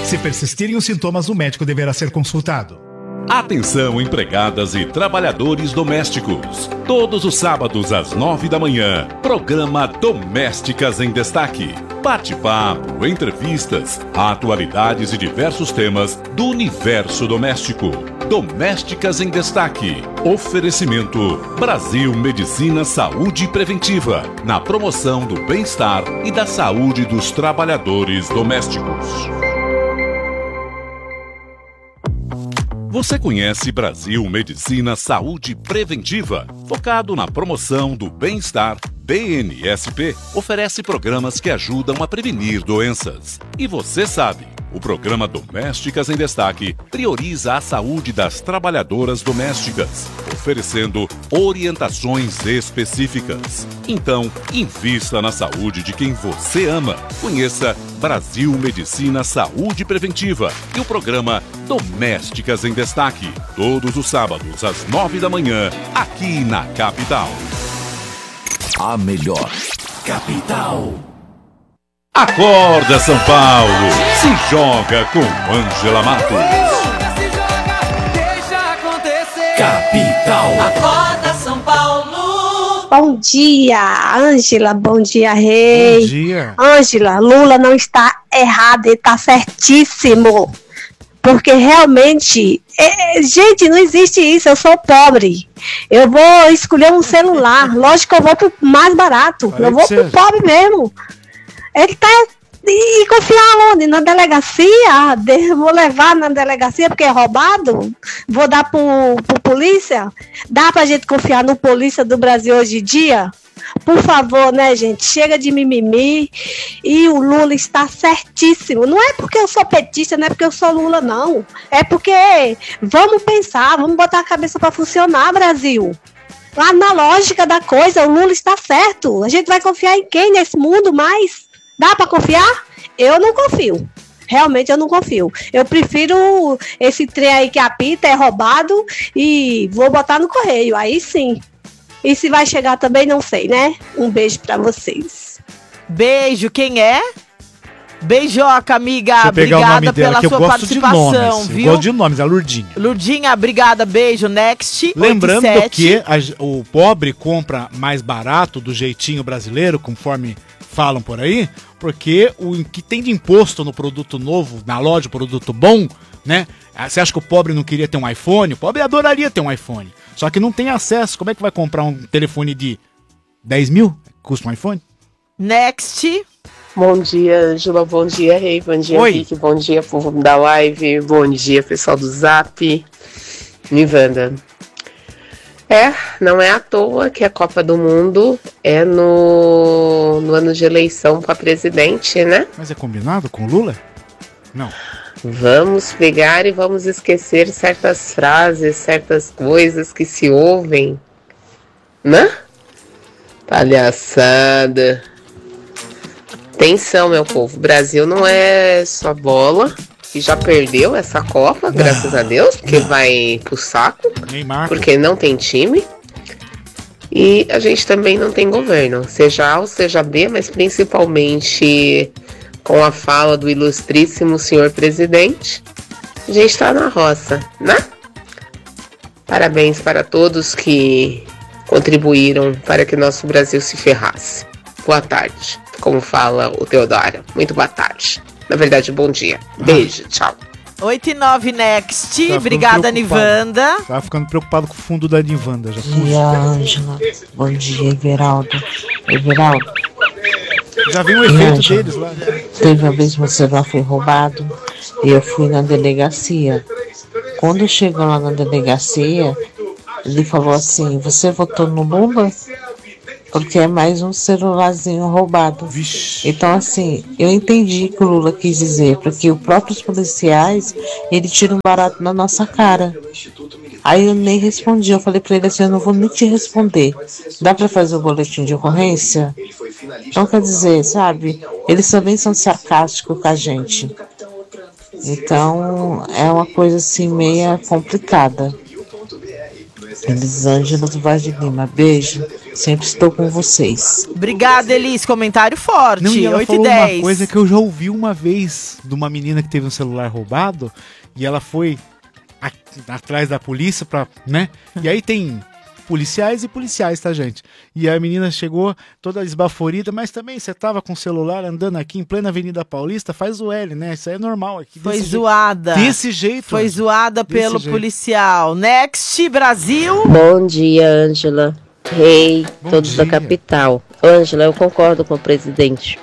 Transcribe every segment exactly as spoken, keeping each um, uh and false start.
Se persistirem os sintomas, o médico deverá ser consultado. Atenção, empregadas e trabalhadores domésticos. Todos os sábados às nove da manhã, programa Domésticas em Destaque. Bate-papo, entrevistas, atualidades e diversos temas do universo doméstico. Domésticas em Destaque. Oferecimento Brasil Medicina Saúde Preventiva, na promoção do bem-estar e da saúde dos trabalhadores domésticos. Você conhece Brasil Medicina Saúde Preventiva? Focado na promoção do bem-estar, B N S P oferece programas que ajudam a prevenir doenças. E você sabe, o programa Domésticas em Destaque prioriza a saúde das trabalhadoras domésticas, oferecendo orientações específicas. Então, invista na saúde de quem você ama. Conheça Brasil Medicina Saúde Preventiva e o programa Domésticas em Destaque, todos os sábados às nove da manhã, aqui na Capital. A melhor Capital. Acorda, São Paulo! Se joga com Ângela Matos. Capital. Acorda, São Paulo! Bom dia, Ângela. Bom dia, Rei. Bom dia. Ângela, Lula não está errado, ele está certíssimo. Porque realmente, é, gente, não existe isso. Eu sou pobre. Eu vou escolher um celular. Lógico que eu vou pro mais barato. Parece eu vou pro ser. pobre mesmo. Ele tá. E, e confiar onde? Na delegacia? De, vou levar na delegacia porque é roubado? Vou dar pro, pro polícia? Dá pra gente confiar no polícia do Brasil hoje em dia? Por favor, né, gente? Chega de mimimi. E o Lula está certíssimo. Não é porque eu sou petista, não é porque eu sou Lula, não. É porque vamos pensar, vamos botar a cabeça pra funcionar, Brasil. Lá na lógica da coisa, o Lula está certo. A gente vai confiar em quem nesse mundo mais? Dá pra confiar? Eu não confio. Realmente eu não confio. Eu prefiro esse trem aí que apita, é roubado e vou botar no correio. Aí sim. E se vai chegar também, não sei, né? Um beijo pra vocês. Beijo, quem é? Beijoca, amiga. Deixa eu pegar Obrigada o nome dela, pela que eu sua gosto participação, de nomes. viu? Eu gosto de nomes, a Lurdinha. Lurdinha, obrigada, beijo. Next. Lembrando oito sete. que a- o pobre compra mais barato do jeitinho brasileiro, conforme falam por aí, porque o que tem de imposto no produto novo, na loja, produto bom, né? Você acha que o pobre não queria ter um iPhone? O pobre adoraria ter um iPhone. Só que não tem acesso. Como é que vai comprar um telefone de dez mil? Custa um iPhone? Next. Bom dia, Ângela. Bom dia, Rei. Bom dia, Oi. Vicky. Bom dia, povo da live. Bom dia, pessoal do Zap. Nivanda. É, não é à toa que a Copa do Mundo é no, no ano de eleição para presidente, né? Mas é combinado com o Lula? Não. Vamos pegar e vamos esquecer certas frases, certas coisas que se ouvem, né? Palhaçada. Atenção, meu povo. O Brasil não é só bola. E já perdeu essa Copa, graças a Deus, porque vai pro saco, Neymar. porque não tem time. E a gente também não tem governo, seja A ou seja B, mas principalmente com a fala do ilustríssimo senhor presidente, a gente tá na roça, né? Parabéns para todos que contribuíram para que nosso Brasil se ferrasse. Boa tarde, como fala o Teodoro. Muito boa tarde. Na verdade, bom dia. Beijo, tchau. oito e nove, next. ficando Obrigada, preocupado. Nivanda. Tava ficando preocupado com o fundo da Nivanda. Já Bom dia, Ângela. Bom dia, Everaldo. Everaldo, Já vem o efeito Ângela, deles lá. teve uma vez que meu celular foi roubado e eu fui na delegacia. Quando chegou lá na delegacia, ele falou assim: você votou no Lula? Porque é mais um celularzinho roubado. Vixe. Então, assim, eu entendi o que o Lula quis dizer, porque os próprios policiais, ele tira um barato na nossa cara. Aí eu nem respondi, eu falei pra ele assim: eu não vou nem te responder. Dá pra fazer o boletim de ocorrência? Então, quer dizer, sabe, eles também são sarcásticos com a gente. Então, é uma coisa assim, meia complicada. Elisângela do Vaz de Lima, beijo. Sempre estou com vocês. Obrigada, Elis. Comentário forte. Não, e ela oito e falou dez. uma coisa que eu já ouvi uma vez de uma menina que teve um celular roubado e ela foi a- atrás da polícia pra, né? E aí tem policiais e policiais, tá, gente? E a menina chegou toda esbaforida, mas também você tava com o celular andando aqui em plena Avenida Paulista, faz o L, né? Isso aí é normal aqui. Foi desse zoada. Jeito. Desse jeito. Foi Ângela. zoada Desse pelo jeito. policial. Next, Brasil. Bom dia, Ângela. Rei, Bom todos dia. da capital. Ângela, eu concordo com o presidente.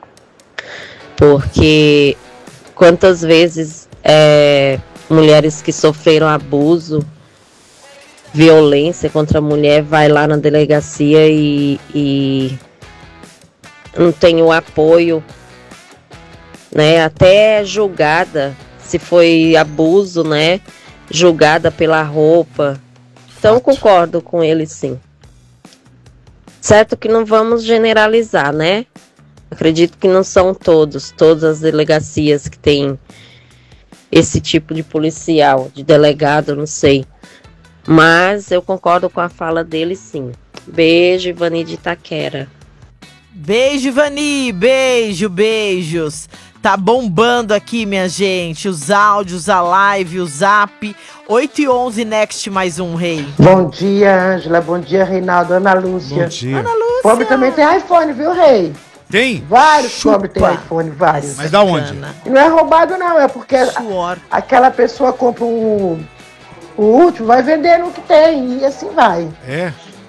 Porque quantas vezes é, mulheres que sofreram abuso, violência contra a mulher, vai lá na delegacia e, e não tem o apoio, né? Até julgada, se foi abuso, né? Julgada pela roupa. Então, Fato. concordo com ele, sim. Certo que não vamos generalizar, né? Acredito que não são todos, todas as delegacias que têm esse tipo de policial, de delegado, não sei. Mas eu concordo com a fala dele, sim. Beijo, Ivani de Itaquera. Beijo, Ivani. Beijo, beijos. Tá bombando aqui, minha gente. Os áudios, a live, o zap. oito e onze, next, mais um, Rei. Bom dia, Ângela. Bom dia, Reinaldo. Ana Lúcia. Bom dia. Ana Lúcia. Pobre também tem iPhone, viu, Rei? Tem? Vários Chupa. pobres têm iPhone, vários. Mas da onde? Bacana. E não é roubado, não. É porque Suor. aquela pessoa compra um, o último, vai vendendo o que tem. E assim vai. É.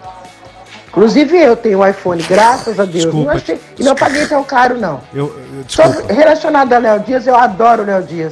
Inclusive eu tenho um iPhone, graças a Deus. Desculpa. Não achei, e não paguei tão caro, não. Eu, eu Só desculpa. relacionado a Léo Dias, eu adoro o Léo Dias.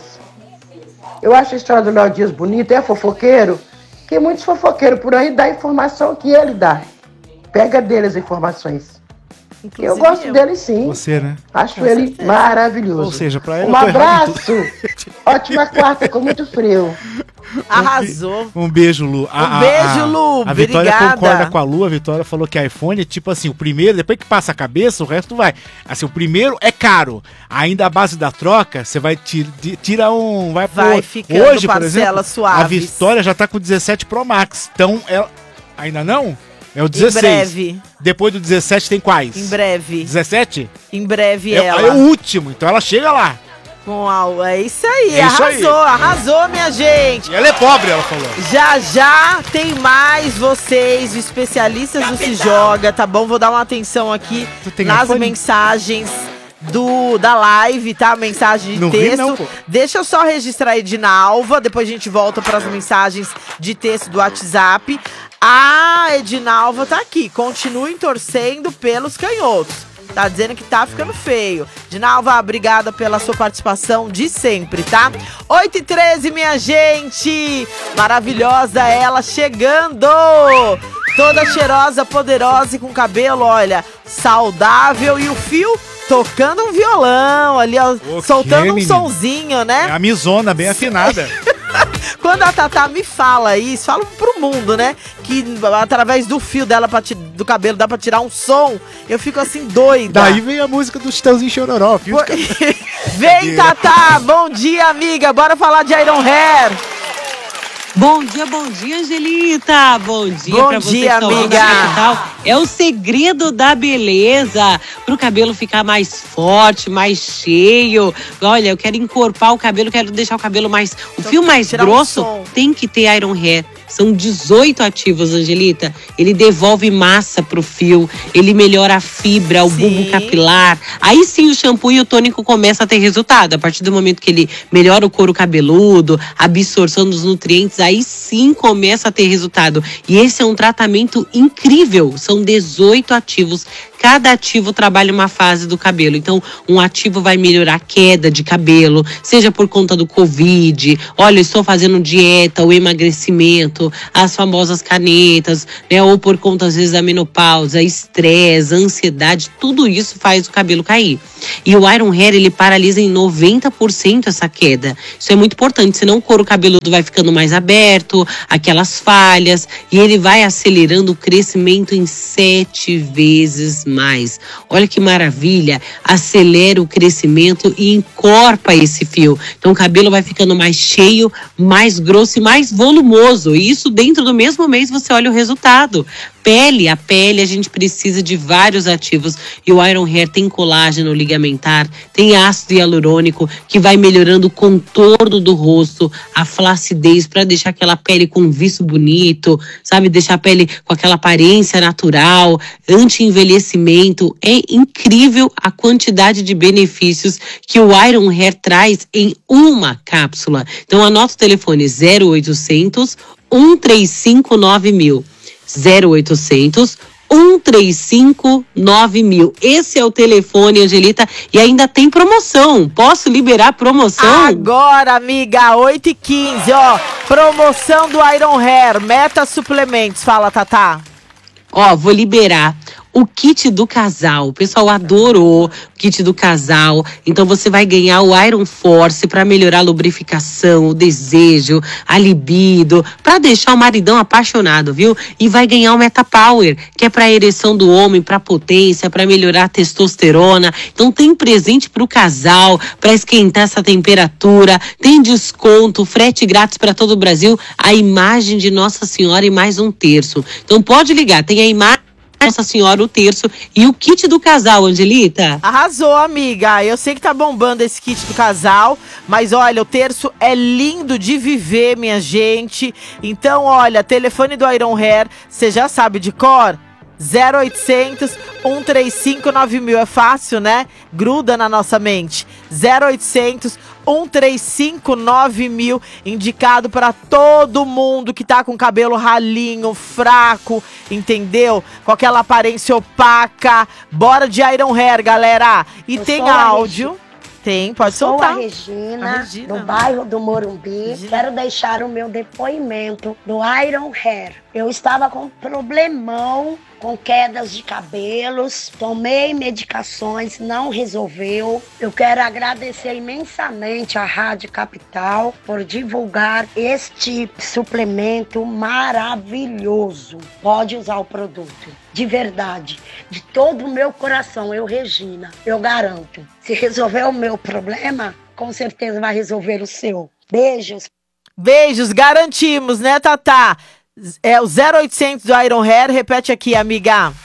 Eu acho a história do Léo Dias bonita, é fofoqueiro, que muitos fofoqueiros por aí dá informação que ele dá. Pega dele as informações. Inclusive Eu gosto dele sim. Você, né? Acho Com ele certeza. maravilhoso. Ou seja, pra ele Um eu tô errado em abraço. Ótima quarta com muito frio. Arrasou. Um beijo, Lu. Um beijo, Lu. A Vitória Obrigada. concorda com a Lu. A Vitória falou que iPhone é tipo assim, o primeiro, depois que passa a cabeça, o resto vai. Assim, o primeiro é caro. Ainda a base da troca, você vai tira, tira um, vai Vai pro- ficando hoje, por parcelas exemplo, a suaves. Vitória já tá com dezessete Pro Max. Então, ela ainda não? É o Em dezesseis. breve. Depois do dezessete tem quais? Em breve. dezessete? Em breve É, ela. é o último, então ela chega lá. Com a, é isso aí, É isso arrasou, aí. arrasou, minha gente. E ela é pobre, ela falou. Já já tem mais vocês, especialistas do Se Joga, tá bom? Vou dar uma atenção aqui Tu tem nas iPhone? mensagens do, da live, tá? Mensagem de Não vi, texto. não, pô. Deixa eu só registrar a Edinalva, depois a gente volta para as mensagens de texto do WhatsApp. A Edinalva tá aqui, continuem torcendo pelos canhotos. Tá dizendo que tá ficando feio. Edinalva, obrigada pela sua participação de sempre, tá? oito e treze, minha gente! Maravilhosa ela chegando! Toda cheirosa, poderosa e com cabelo, olha, saudável e o fio tocando um violão ali, ó, O soltando quê, um menino? sonzinho, né? É a Mizona, bem afinada. Quando a Tatá me fala isso, fala pro mundo, né? Que através do fio dela, pra ti- do cabelo, dá pra tirar um som. Eu fico assim, doida. Daí vem a música do Chitãozinho Chororó. Fio de cabelo. Vem, Tatá! Bom dia, amiga! Bora falar de Iron Hair! Bom dia, bom dia, Angelita. Bom dia Bom pra você dia, que tá ouvindo amiga. a Capital. É o segredo da beleza, pro cabelo ficar mais forte, mais cheio. Olha, eu quero encorpar o cabelo, quero deixar o cabelo mais... O Então, fio mais tirar um grosso som. tem que ter Iron Hair. São dezoito ativos, Angelita. Ele devolve massa pro fio, ele melhora a fibra, o Sim. bulbo capilar. Aí sim o shampoo e o tônico começam a ter resultado. A partir do momento que ele melhora o couro cabeludo, a absorção dos nutrientes, aí sim começa a ter resultado. E esse é um tratamento incrível. São dezoito ativos. Cada ativo trabalha uma fase do cabelo. Então, um ativo vai melhorar a queda de cabelo, seja por conta do Covid. Olha, eu estou fazendo dieta, o emagrecimento, as famosas canetas, né? Ou por conta, às vezes, da menopausa, estresse, ansiedade. Tudo isso faz o cabelo cair. E o Iron Hair, ele paralisa em noventa por cento essa queda. Isso é muito importante, senão o couro cabeludo vai ficando mais aberto, aquelas falhas, e ele vai acelerando o crescimento em sete vezes mais. Olha que maravilha, acelera o crescimento e encorpa esse fio. Então o cabelo vai ficando mais cheio, mais grosso e mais volumoso. E isso dentro do mesmo mês você olha o resultado. pele, a pele, a gente precisa de vários ativos. E o Iron Hair tem colágeno ligamentar, tem ácido hialurônico, que vai melhorando o contorno do rosto, a flacidez, para deixar aquela pele com um viço bonito, sabe? Deixar a pele com aquela aparência natural, anti-envelhecimento. É incrível a quantidade de benefícios que o Iron Hair traz em uma cápsula. Então anota o telefone zero oitocentos, um três cinco nove mil. zero oitocentos, um três cinco nove mil. Esse é o telefone, Angelita, e ainda tem promoção. Posso liberar a promoção? Agora, amiga, oito e quinze, ó. Promoção do Iron Hair, Meta Suplementos. Fala, Tatá. Ó, vou liberar o kit do casal. O pessoal adorou o kit do casal. Então você vai ganhar o Iron Force para melhorar a lubrificação, o desejo, a libido, para deixar o maridão apaixonado, viu? E vai ganhar o Meta Power, que é para ereção do homem, para potência, para melhorar a testosterona. Então tem presente pro casal, para esquentar essa temperatura. Tem desconto, frete grátis para todo o Brasil, a imagem de Nossa Senhora e mais um terço. Então pode ligar, tem a imagem Nossa Senhora, o terço e o kit do casal, Angelita. Arrasou, amiga. Eu sei que tá bombando esse kit do casal, mas olha, o terço é lindo de viver, minha gente. Então, olha, telefone do Iron Hair, você já sabe de cor? zero oitocentos, um três cinco nove mil. É fácil, né? Gruda na nossa mente. zero oitocentos, um três cinco nove mil. Indicado para todo mundo que tá com cabelo ralinho, fraco, entendeu? Com aquela aparência opaca. Bora de Iron Hair, galera. E Eu tem sou a áudio. Regi- Tem, pode Sou soltar. a Regina, A Regina. do bairro do Morumbi. Regina. Quero deixar o meu depoimento do Iron Hair. Eu estava com um problemão, com quedas de cabelos, tomei medicações, não resolveu. Eu quero agradecer imensamente à Rádio Capital por divulgar este suplemento maravilhoso. Pode usar o produto. De verdade, de todo o meu coração, eu, Regina, eu garanto. Se resolver o meu problema, com certeza vai resolver o seu. Beijos. Beijos, garantimos, né, Tatá? É o zero oitocentos do Iron Hair, repete aqui, amiga.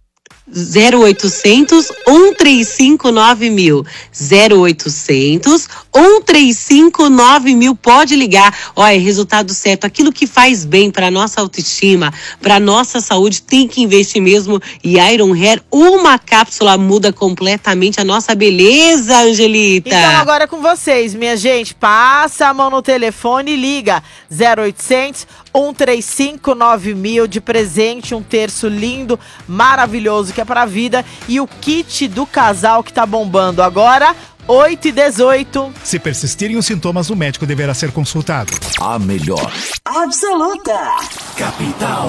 zero oitocentos, um três cinco nove mil. zero oitocentos, um três cinco nove mil. Pode ligar. Olha, resultado certo. Aquilo que faz bem para nossa autoestima, para nossa saúde, tem que investir mesmo. E Iron Hair, uma cápsula muda completamente a nossa beleza, Angelita. Então agora é com vocês, minha gente. Passa a mão no telefone e liga. zero oitocentos, um três cinco nove mil. De presente, um terço lindo, maravilhoso, que é pra vida. E o kit do casal que tá bombando agora, oito e dezoito. Se persistirem os sintomas, o médico deverá ser consultado. A melhor. Absoluta. Capital.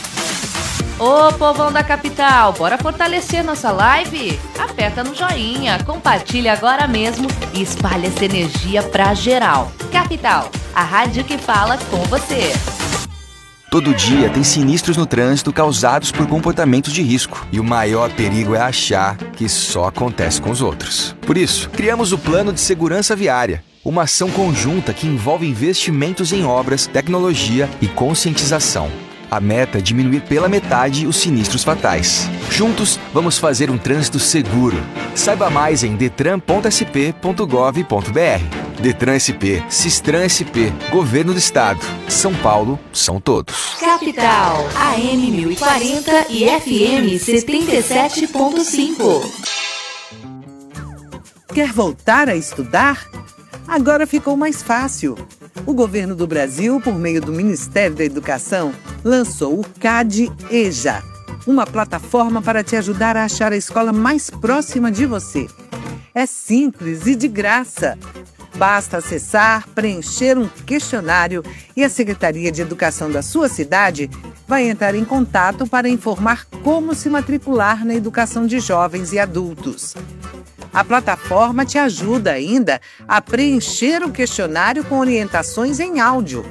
Ô, povão da capital, bora fortalecer nossa live? Aperta no joinha, compartilha agora mesmo e espalha essa energia pra geral. Capital, a rádio que fala com você. Todo dia tem sinistros no trânsito causados por comportamentos de risco. E o maior perigo é achar que só acontece com os outros. Por isso, criamos o Plano de Segurança Viária. Uma ação conjunta que envolve investimentos em obras, tecnologia e conscientização. A meta é diminuir pela metade os sinistros fatais. Juntos, vamos fazer um trânsito seguro. Saiba mais em detran ponto s p ponto gov ponto b r. Detran S P, Sistran S P, Governo do Estado. São Paulo, são todos. Capital, A M mil e quarenta e F M setenta e sete ponto cinco. Quer voltar a estudar? Agora ficou mais fácil. O governo do Brasil, por meio do Ministério da Educação, lançou o CAD EJA, uma plataforma para te ajudar a achar a escola mais próxima de você. É simples e de graça. Basta acessar, preencher um questionário e a Secretaria de Educação da sua cidade vai entrar em contato para informar como se matricular na educação de jovens e adultos. A plataforma te ajuda ainda a preencher o questionário com orientações em áudio.